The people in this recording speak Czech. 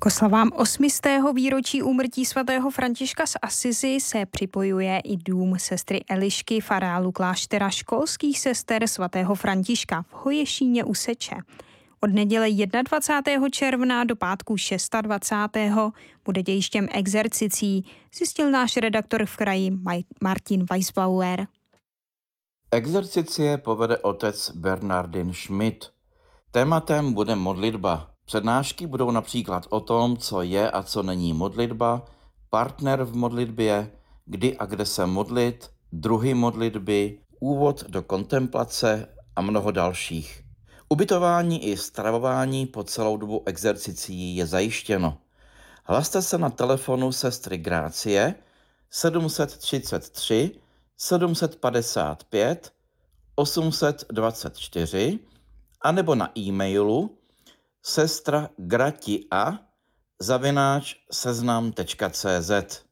K oslavám 800. výročí úmrtí svatého Františka z Asizi se připojuje i dům sestry Elišky v areálu kláštera školských sester svatého Františka v Hoješíně u Seče. Od neděle 21. června do pátku 26. bude dějištěm exercicí, zjistil náš redaktor v kraji Martin Weisbauer. Exercicie povede otec Bernardin Schmidt. Tématem bude modlitba. Přednášky budou například o tom, co je a co není modlitba, partner v modlitbě, kdy a kde se modlit, druhy modlitby, úvod do kontemplace a mnoho dalších. Ubytování i stravování po celou dobu exercicí je zajištěno. Hlaste se na telefonu sestry Grácie 733 755 824 anebo na e-mailu sestragratia@seznam.cz.